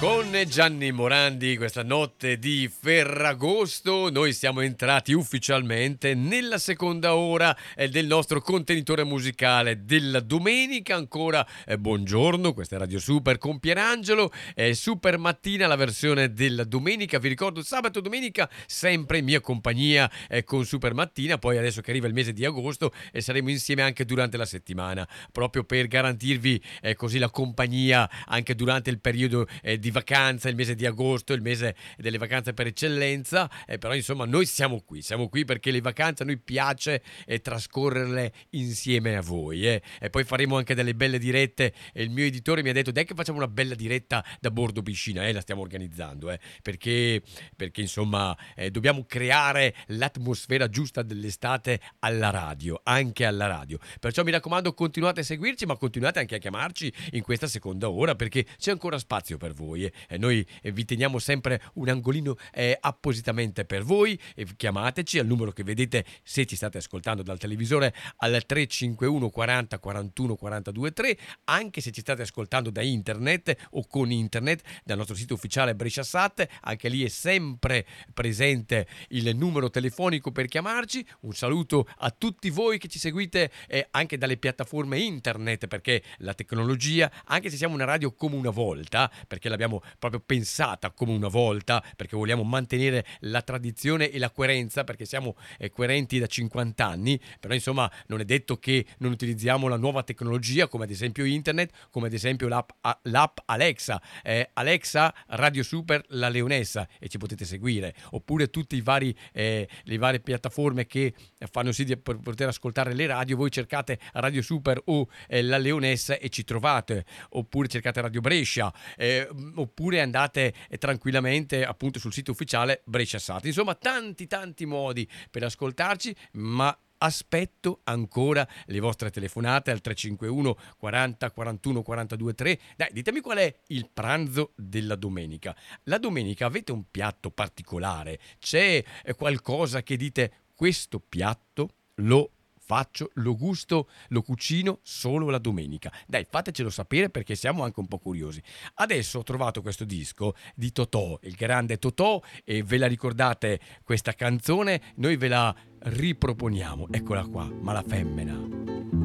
Con Gianni Morandi, questa notte di Ferragosto, noi siamo entrati ufficialmente nella seconda ora del nostro contenitore musicale della domenica. Ancora buongiorno, questa è Radio Super con Pierangelo, Super Mattina, la versione della domenica. Vi ricordo sabato e domenica sempre in mia compagnia con Super Mattina. Poi adesso che arriva il mese di agosto saremo insieme anche durante la settimana, proprio per garantirvi così la compagnia anche durante il periodo di vacanza, il mese di agosto, il mese delle vacanze per eccellenza, però insomma noi siamo qui perché le vacanze a noi piace trascorrerle insieme a voi, e poi faremo anche delle belle dirette. Il mio editore mi ha detto dai che facciamo una bella diretta da bordo piscina, la stiamo organizzando, perché insomma dobbiamo creare l'atmosfera giusta dell'estate alla radio, anche alla radio. Perciò mi raccomando, continuate a seguirci, ma continuate anche a chiamarci in questa seconda ora, perché c'è ancora spazio per voi. Noi vi teniamo sempre un angolino appositamente per voi. Chiamateci al numero che vedete se ci state ascoltando dal televisore, al 351 40 41 42 3, anche se ci state ascoltando da internet o con internet dal nostro sito ufficiale Bresciasat, anche lì è sempre presente il numero telefonico per chiamarci. Un saluto a tutti voi che ci seguite anche dalle piattaforme internet, perché la tecnologia, anche se siamo una radio come una volta, perché l'abbiamo proprio pensata come una volta, perché vogliamo mantenere la tradizione e la coerenza, perché siamo coerenti da 50 anni, però insomma non è detto che non utilizziamo la nuova tecnologia, come ad esempio internet, come ad esempio l'app Alexa, Alexa Radio Super La Leonessa, e ci potete seguire, oppure tutti le varie piattaforme che fanno sì di poter ascoltare le radio. Voi cercate Radio Super o La Leonessa e ci trovate, oppure cercate Radio Brescia, oppure andate tranquillamente appunto sul sito ufficiale Bresciasat. Insomma, tanti modi per ascoltarci, ma aspetto ancora le vostre telefonate al 351 40 41 42 3. Dai, ditemi qual è il pranzo della domenica. La domenica avete un piatto particolare? C'è qualcosa che dite questo piatto lo faccio, lo gusto, lo cucino solo la domenica? Dai, fatecelo sapere, perché siamo anche un po' curiosi. Adesso ho trovato questo disco di Totò, il grande Totò, e ve la ricordate questa canzone? Noi ve la riproponiamo, eccola qua, Ma la femmina.